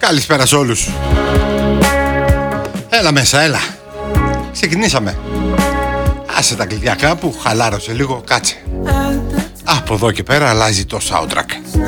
Καλησπέρα σε όλους. Έλα μέσα, έλα. Ξεκινήσαμε. Άσε τα κλειδιά κάπου, χαλάρωσε λίγο, κάτσε. Από εδώ και πέρα αλλάζει το soundtrack.